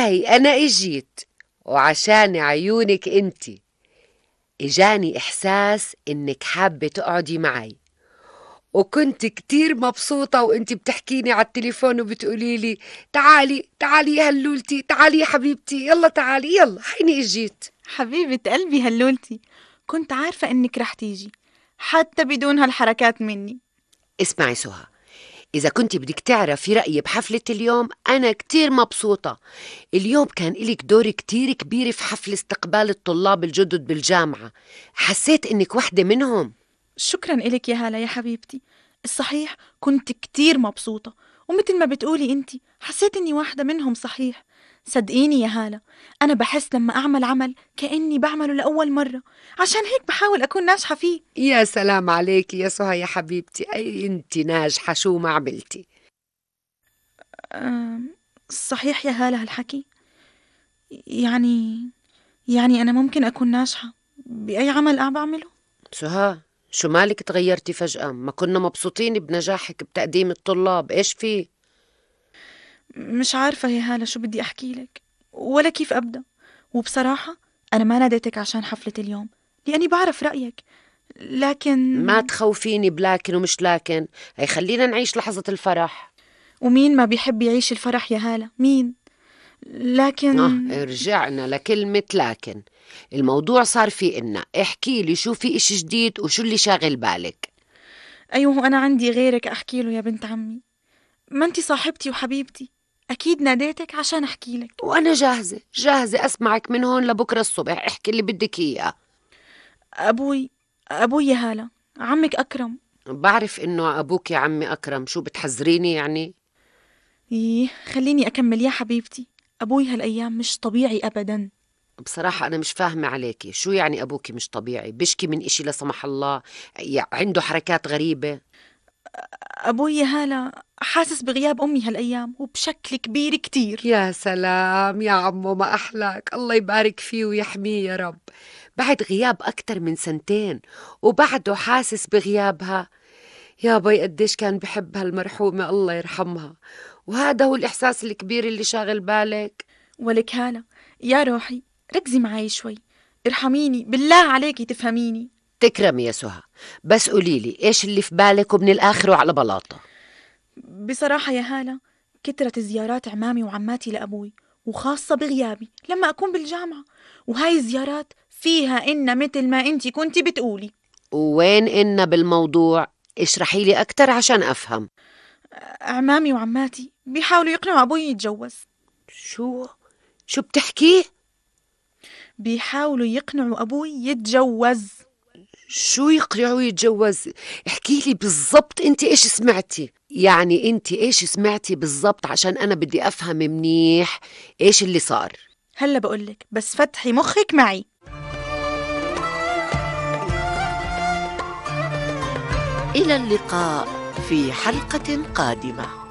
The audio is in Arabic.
هاي أنا إجيت، وعشان عيونك انتي إجاني إحساس إنك حابة تقعدي معي، وكنت كتير مبسوطة وإنتي بتحكيني على التليفون وبتقولي لي تعالي تعالي يا هلولتي، تعالي يا حبيبتي، يلا تعالي يلا. هيني إجيت. حبيبة قلبي هلولتي، كنت عارفة إنك رح تيجي حتى بدون هالحركات مني. اسمعي سهى، إذا كنت بدك تعرفي رأيي بحفلة اليوم، أنا كتير مبسوطة. اليوم كان إلك دور كتير كبير في حفل استقبال الطلاب الجدد بالجامعة. حسيت إنك وحدة منهم. شكرا إلك يا هالة يا حبيبتي. الصحيح كنت كتير مبسوطة، ومثل ما بتقولي انتي حسيت اني واحدة منهم. صحيح صدقيني يا هالة، أنا بحس لما أعمل عمل كأني بعمله لأول مرة، عشان هيك بحاول أكون ناجحة فيه. يا سلام عليكي يا سهى يا حبيبتي، أي أنت ناجحة شو ما عملتي. صحيح يا هالة هالحكي، يعني أنا ممكن أكون ناجحة بأي عمل أنا بعمله. سهى، شو مالك تغيرتي فجأة؟ ما كنا مبسوطين بنجاحك بتقديم الطلاب، إيش في؟ مش عارفة يا هالة شو بدي أحكي لك ولا كيف أبدأ. وبصراحة أنا ما ناديتك عشان حفلة اليوم لأني بعرف رأيك، لكن ما تخوفيني بلاكن ومش لكن، هي خلينا نعيش لحظة الفرح. ومين ما بيحب يعيش الفرح يا هالة؟ مين؟ لكن رجعنا لكلمة لكن. الموضوع صار في إنا احكي لي شو في إشي جديد وشو اللي شاغل بالك. أيوه، أنا عندي غيرك أحكي له يا بنت عمي. ما أنتي صاحبتي وحبيبتي، أكيد ناديتك عشان أحكي لك. وأنا جاهزة جاهزة أسمعك من هون لبكرة الصبح، احكي اللي بدك إياه. أبوي يا هالة، عمك أكرم. بعرف إنه أبوك يا عمي أكرم، شو بتحذريني يعني؟ خليني أكمل يا حبيبتي. أبوي هالأيام مش طبيعي أبدا. بصراحة أنا مش فاهمة عليكي، شو يعني أبوكي مش طبيعي؟ بشكي من إشي لا سمح الله؟ عنده حركات غريبة؟ أبوي يا هالة حاسس بغياب أمي هالأيام وبشكل كبير كتير. يا سلام يا عمو، ما أحلاك، الله يبارك فيه ويحميه يا رب. بعد غياب أكتر من 2 سنين وبعده حاسس بغيابها. يا باي قديش كان بحب هالمرحومة، الله يرحمها. وهذا هو الإحساس الكبير اللي شاغل بالك. ولك هالة يا روحي، ركزي معي شوي، ارحميني بالله عليكي تفهميني. تكرمي يا سهى، بس قوليلي إيش اللي في بالك ومن الآخر وعلى بلاطة. بصراحة يا هالة، كترت زيارات عمامي وعماتي لأبوي، وخاصة بغيابي لما أكون بالجامعة، وهاي الزيارات فيها إن مثل ما أنتي كنتي بتقولي. وين إنا بالموضوع؟ اشرحي لي أكتر عشان أفهم. عمامي وعماتي بيحاولوا يقنعوا أبوي يتجوز. شو؟ شو بتحكي؟ بيحاولوا يقنعوا أبوي يتجوز. شو يقنعوه يتجوز؟ احكي لي بالضبط انت ايش سمعتي، يعني انت ايش سمعتي بالضبط عشان انا بدي افهم منيح ايش اللي صار. هلا بقولك، بس فتحي مخك معي. إلى اللقاء في حلقة قادمة.